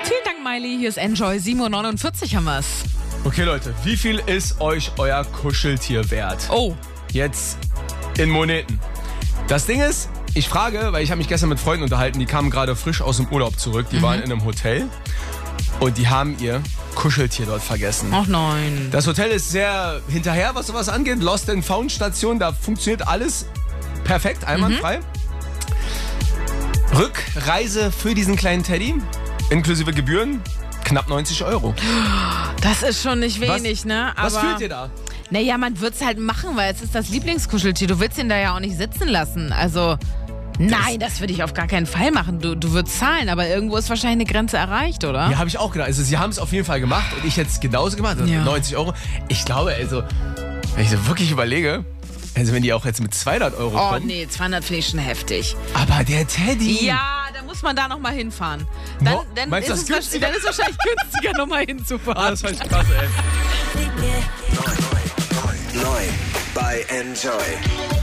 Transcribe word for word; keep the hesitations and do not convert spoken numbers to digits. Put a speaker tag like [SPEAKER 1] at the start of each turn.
[SPEAKER 1] Vielen Dank, Miley. Hier ist Enjoy. sieben Uhr neunundvierzig haben wir's.
[SPEAKER 2] Okay, Leute, wie viel ist euch euer Kuscheltier wert?
[SPEAKER 1] Oh.
[SPEAKER 2] Jetzt in Moneten. Das Ding ist, ich frage, weil ich habe mich gestern mit Freunden unterhalten, die kamen gerade frisch aus dem Urlaub zurück, die mhm. waren in einem Hotel und die haben ihr Kuscheltier dort vergessen.
[SPEAKER 1] Ach nein.
[SPEAKER 2] Das Hotel ist sehr hinterher, was sowas angeht. Lost and Found Station, da funktioniert alles perfekt, einwandfrei. Mhm. Rückreise für diesen kleinen Teddy, inklusive Gebühren, knapp neunzig Euro.
[SPEAKER 1] Das ist schon nicht wenig,
[SPEAKER 2] was,
[SPEAKER 1] ne? Aber
[SPEAKER 2] was fühlt ihr da?
[SPEAKER 1] Naja, man wird's halt machen, weil es ist das Lieblingskuscheltier. Du willst ihn da ja auch nicht sitzen lassen. Also, nein, das würde ich auf gar keinen Fall machen. Du, du würdest zahlen, aber irgendwo ist wahrscheinlich eine Grenze erreicht, oder?
[SPEAKER 2] Ja, habe ich auch gedacht. Also, sie haben es auf jeden Fall gemacht und ich hätte es genauso gemacht. Also ja. neunzig Euro. Ich glaube, also, wenn ich so wirklich überlege, also wenn die auch jetzt mit zweihundert Euro
[SPEAKER 1] oh,
[SPEAKER 2] kommen.
[SPEAKER 1] Oh nee, zweihundert finde ich schon heftig.
[SPEAKER 2] Aber der Teddy.
[SPEAKER 1] Ja, da muss man da nochmal hinfahren. Dann,
[SPEAKER 2] no,
[SPEAKER 1] dann,
[SPEAKER 2] meinst
[SPEAKER 1] ist
[SPEAKER 2] du,
[SPEAKER 1] es, dann ist es wahrscheinlich günstiger, nochmal hinzufahren.
[SPEAKER 2] Ah, das war echt krass, ey.
[SPEAKER 3] Neu bei Enjoy.